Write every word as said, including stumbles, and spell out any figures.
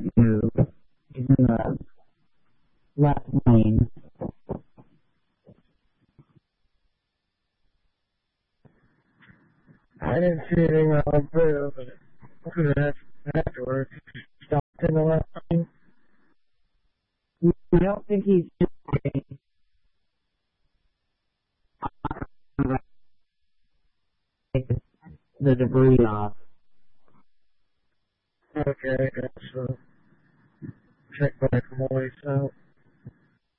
can't move. He's in the left lane. I didn't see anything on through, but hopefully that's afterwards. He stopped in the left lane. I don't think he's take the debris off. Okay, I guess so. Check back from the waist out.